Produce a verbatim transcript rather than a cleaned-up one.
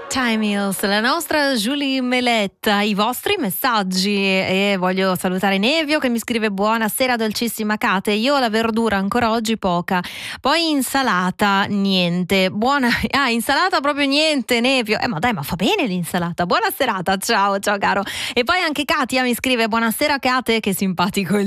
Time Mills, la nostra Julie Meletta, i vostri messaggi, e voglio salutare Nevio che mi scrive: buonasera dolcissima Kate, io ho la verdura ancora oggi poca, poi insalata niente, buona, ah insalata proprio niente Nevio, eh ma dai, ma fa bene l'insalata, buona serata, ciao ciao caro. E poi anche Katia mi scrive: buonasera Kate, che simpatico il